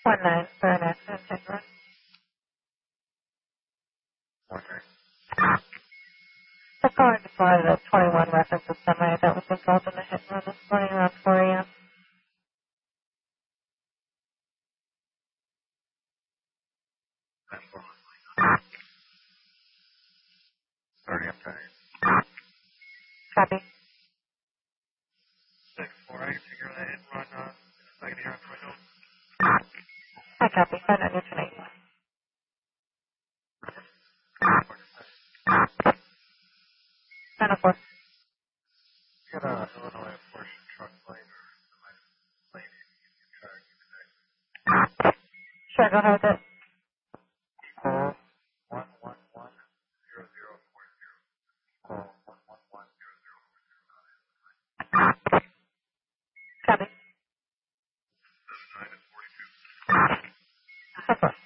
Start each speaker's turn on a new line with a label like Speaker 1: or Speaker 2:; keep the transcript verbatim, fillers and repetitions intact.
Speaker 1: One nine for an accident hit and run.
Speaker 2: One nine.
Speaker 1: The caller just wanted a twenty-one reference of semi that was involved in the hit and run this morning around four a.m.
Speaker 2: That's one. Starting up time.
Speaker 1: Copy.
Speaker 2: Six four eight. Figure that hit and run. Uh, second here on Twin Oaks.
Speaker 1: Hi, copy. Five nine two eight. nine oh four.
Speaker 2: Got a Illinois Porsche truck plate or plate you can try to connect.
Speaker 1: Sure, go ahead with it.
Speaker 2: Call one one one zero zero four zero. Call one one one zero zero four zero.
Speaker 1: Copy.
Speaker 2: This nine is forty two.
Speaker 1: So far.